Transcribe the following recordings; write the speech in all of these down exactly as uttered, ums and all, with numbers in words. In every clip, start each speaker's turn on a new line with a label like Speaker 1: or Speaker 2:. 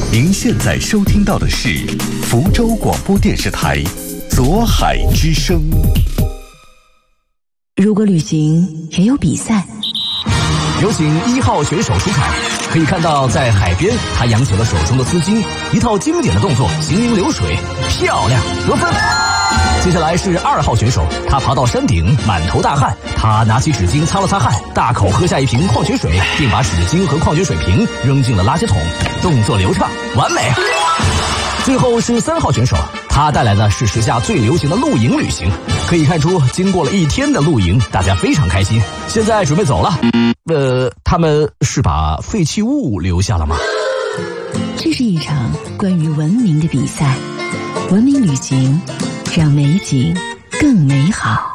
Speaker 1: 您现在收听到的是福州广播电视台左海之声。
Speaker 2: 如果旅行也有比赛，
Speaker 3: 有请一号选手出场。可以看到，在海边，他扬起了手中的丝巾，一套经典的动作，行云流水，漂亮，得分。接下来是二号选手，他爬到山顶，满头大汗，他拿起纸巾擦了擦汗，大口喝下一瓶矿泉水，并把纸巾和矿泉水瓶扔进了垃圾桶，动作流畅，完美。最后是三号选手，他带来的是时下最流行的露营旅行。可以看出，经过了一天的露营，大家非常开心。现在准备走了。呃，他们是把废弃物留下了吗？
Speaker 2: 这是一场关于文明的比赛，文明旅行让美景更美好。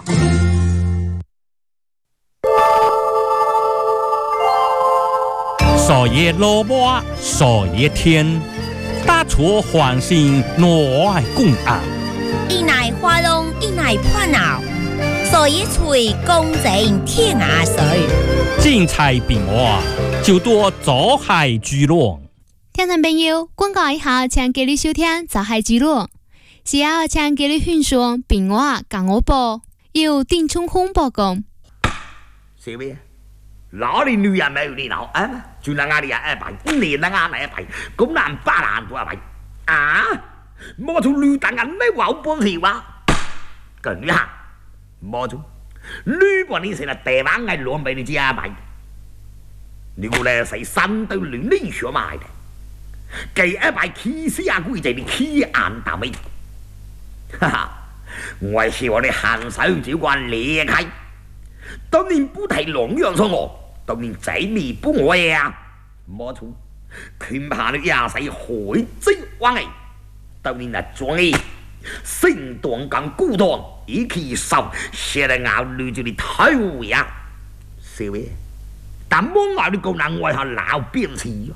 Speaker 4: 少爷萝卜少爷天，大厨欢心挪爱共啊，
Speaker 5: 一奶花龙一奶破脑，少爷吹公正天涯水，
Speaker 4: 精彩变化就多早海聚落。
Speaker 6: 听众朋友，广告以後請繼續收聽早海之路，是要請繼續分享變化講我報，由丁春紅報告。
Speaker 7: 小妹，哪里女人沒有你腦啊？就那壓力啊一排，你那壓力一排，咁難巴難多一排啊！摸出女等人沒話本事話，個女孩摸出女把你成日地方係亂俾你知啊排，你個咧係山對亂你學埋嘅。給一排氣死啊鬼仔的氣眼大尾，哈哈！我希望你行手只管離開，當年不提龍陽說我，當年仔你不我呀，冇錯，佢怕你亞死海之灣嘅，當年啊裝嘅，成當咁孤單，一起受，寫得咬女住你頭呀，小嘢，但冇咬你個人外下鬧邊事啊！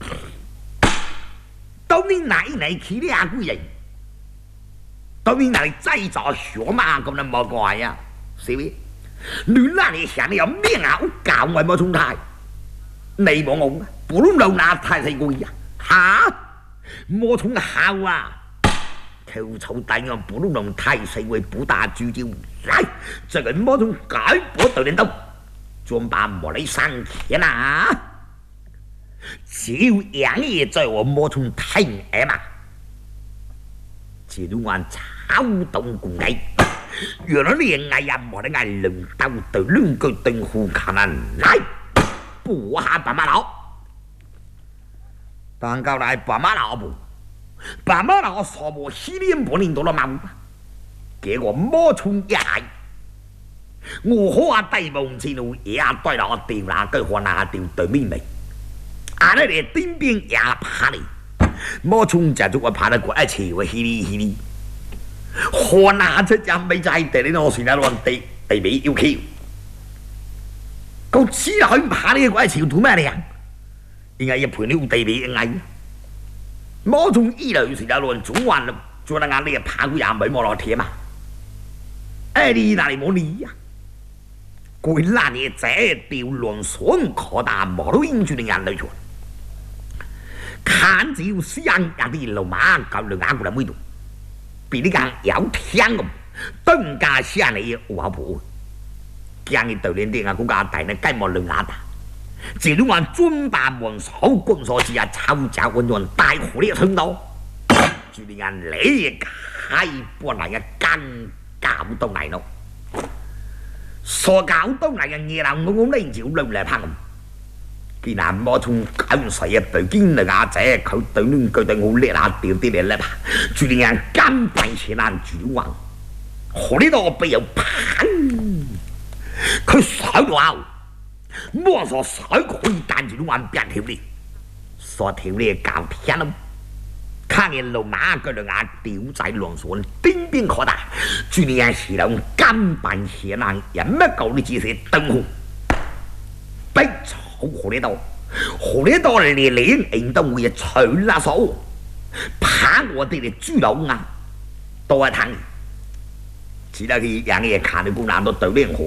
Speaker 7: 當年哪一年起呢鬼人？當年哪裡製造學嘛咁樣冇怪呀？是咪？你那裡想你有咩啊？我教我冇衝太，你冇我不論老哪太細個呀？嚇！冇衝好啊！求草大樣不論老太細個不打主招，來，這個冇衝改我對你鬥，專把莫嚟生錢啊！只要養嘢在我摸從聽誒嘛，只要按炒動共計，原來你嘅藝人冇得嗌輪鬥對兩句對付可能來，不下爸媽佬，但夠來爸媽佬不，爸媽佬傻無四年半年到了嘛，結果摸從一係，我好話低夢之路也對落掉那句話那掉對面嚟。啊！那裡頂邊也怕你，冇從家族我怕得過一次我稀里稀里，河南出人未在地你攞算啦亂地地尾要橋，講只係唔怕你過一次做咩嚟啊？應該一盤你地尾嘅藝，冇從依類算啦亂總還啦，做得啱你怕佢也唔係冇落鐵嘛？誒你哪裡冇你呀？佢那嘢這條亂損可大冇到應住你眼淚出。看只要私人有啲老馬夠兩眼過嚟每度，比你講有聽咁，更加嚇你話婆，驚你對你啲啊國家大呢雞毛兩眼大，只你話專把門手工所指啊抄襲運用大火力程度，住你眼你開波嚟嘅更搞到嚟咯，所搞到嚟嘅嘢啦，我我呢就亂嚟拍咁。既然冇從九歲啊，北京那個仔佢對你佢對我叻啊，掉啲嚟叻吧，住你眼根本是難主王，何呢度被有砰，佢甩到後，摸索甩可以彈住你眼邊條脷，所條脷搞天咯，看見老馬佢兩眼掉在浪上，邊邊可大，住你眼是兩根本是難，人乜狗你只是燈紅，逼好呢度，好呢度你連人都會除啦手，怕我哋嘅豬腦啊，都係睇，只得佢養嘢看你姑娘都對你好。